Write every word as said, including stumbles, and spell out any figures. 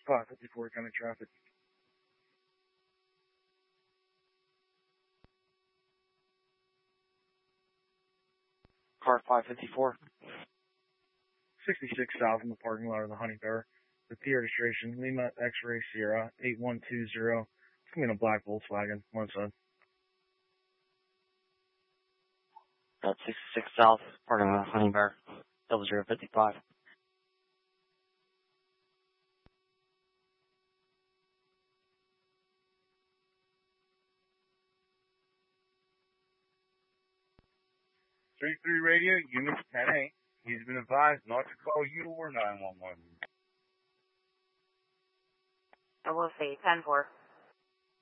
five fifty-four county traffic. Car five fifty-four. sixty-six south in the parking lot of the Honey Bear. The T registration, Lima X-Ray Sierra eight one two zero. It's going to be in a black Volkswagen, one side. Got sixty-six south, parking lot of Honey Bear, double zero fifty-five. three three radio, unit ten eight. He's been advised not to call you or nine one one. I will say ten four.